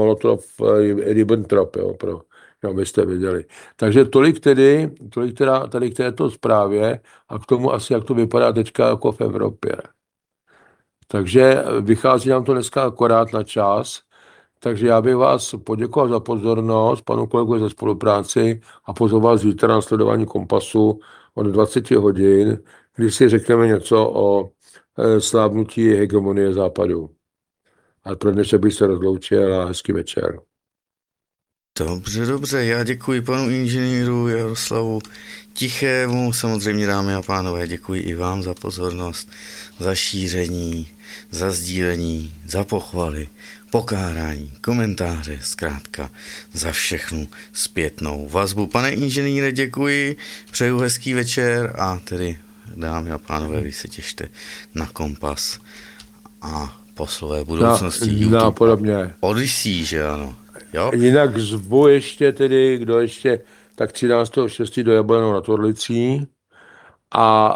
Molotov-Ribbentrop, abyste věděli. Takže tolik teda tady k této zprávě a k tomu asi, jak to vypadá teďka jako v Evropě. Takže vychází nám to dneska akorát na čas, takže já bych vás poděkoval za pozornost, panu kolegovi za spolupráci a pozval vás zítra na sledování Kompasu od 20 hodin, kdy si řekneme něco o slábnutí hegemonie Západu. A pro dnešek bych se rozloučil a hezký večer. Dobře, já děkuji panu inženýru Jaroslavu Tichému, samozřejmě dámy a pánové, děkuji i vám za pozornost, za šíření, za sdílení, za pochvaly, pokárání, komentáře, zkrátka za všechnu zpětnou vazbu. Pane inženýre, děkuji, přeju hezký večer a tedy dámy a pánové, vy se těšte na Kompas a poslové budoucnosti YouTube. Podobně. Odyssey, že ano. Jo? Jinak zvu ještě tedy, kdo ještě, tak 13.6. do Jablonou nad Orlicí a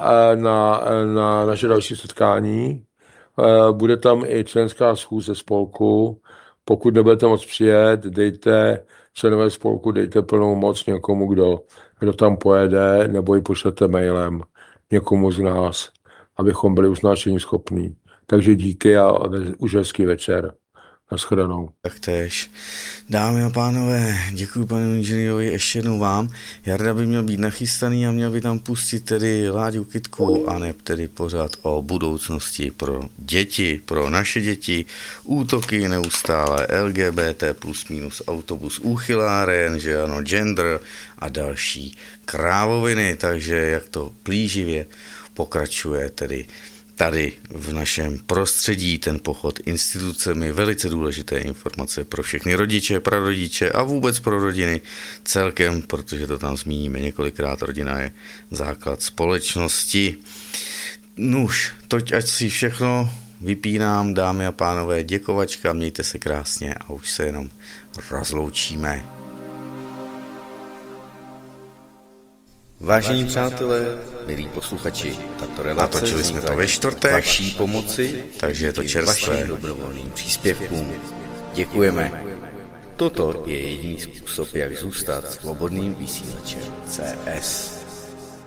na naše další setkání. Bude tam i členská schůze spolku. Pokud nebudete moc přijet, dejte členové spolku, dejte plnou moc někomu, kdo tam pojede, nebo ji pošlete mailem někomu z nás, abychom byli usnášení schopní. Takže díky a už hezký večer. Naschledanou. Taktéž. Dámy a pánové, děkuji panu inženýrovi ještě jednou vám. Jarda by měl být nachystaný a měl by tam pustit tedy Láďu Kytku a ne tedy pořád o budoucnosti pro děti, pro naše děti, útoky neustále, LGBT plus minus autobus úchyláren, že ano, gender a další krávoviny, takže jak to plíživě pokračuje tedy tady v našem prostředí ten pochod institucemi, velice důležité informace pro všechny rodiče, prarodiče a vůbec pro rodiny celkem, protože to tam zmíníme několikrát, rodina je základ společnosti. Nuž, toť ať si všechno vypínám, dámy a pánové, děkovačka, mějte se krásně a už se jenom rozloučíme. Vážení přátelé, milí posluchači, tato relace Natočili jsme to ve čtvrtek, vaší pomoci, takže je to díky čerstvé. vašim dobrovolným příspěvkům. Děkujeme. Toto je jediný způsob, jak zůstat svobodným vysílačem CS.